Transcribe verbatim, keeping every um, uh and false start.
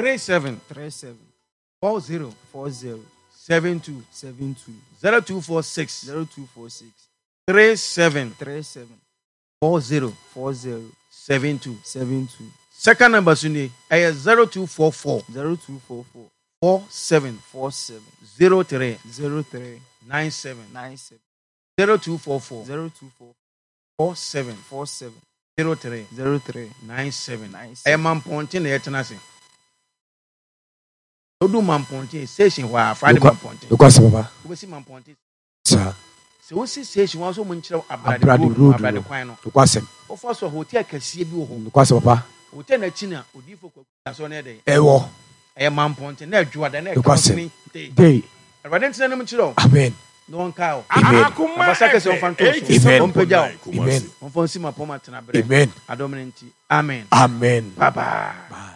three seven three seven four zero four zero seven two seven two zero two four six zero two four six three seven three seven four zero four zero seven two. seven two. Second number suni is zero two four four zero two four four four seven four seven zero three zero three nine seven nine seven zero two four four zero two four four seven four seven zero three zero three nine seven. nine I seven. am Mamponte na yetenase. Odu Mamponte station wa Friday Mamponte. Because papa. We see Mamponte. Sir. So we see station wa so munchira Abrade abrade road. abrade kwan no. Because O for so hotel kase bi wo ho. because papa. Hotel na chi na odifo kwa so na dey. Ewo. I am Mamponte na adwuada na Because day. day. Abrade ntina na munchira. Amen. No one cow. Amen. Abasaka se onfa nto so. Amen. Ompagya. Amen. Onfa nsi mapoma tena bre. Amen. Adomenti. Amen. Amen. Bye bye.